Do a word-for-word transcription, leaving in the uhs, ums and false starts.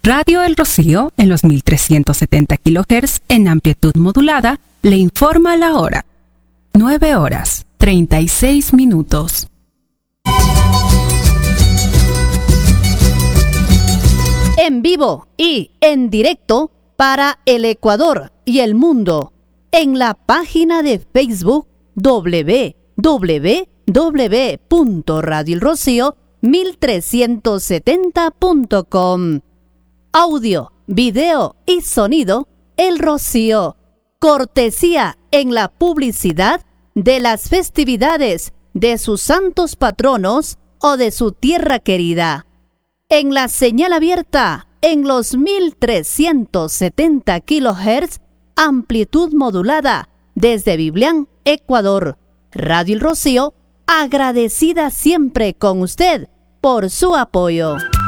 Radio El Rocío, en los mil trescientos setenta kilohertz en amplitud modulada, le informa la hora. nueve horas, treinta y seis minutos. En vivo y en directo para el Ecuador y el mundo, en la página de Facebook doble u doble u doble u punto radio el rocío mil trescientos setenta punto com. Audio, video y sonido El Rocío. Cortesía en la publicidad de las festividades de sus santos patronos o de su tierra querida. En la señal abierta en los mil trescientos setenta kilohertz, amplitud modulada desde Biblián, Ecuador. Radio El Rocío, agradecida siempre con usted por su apoyo.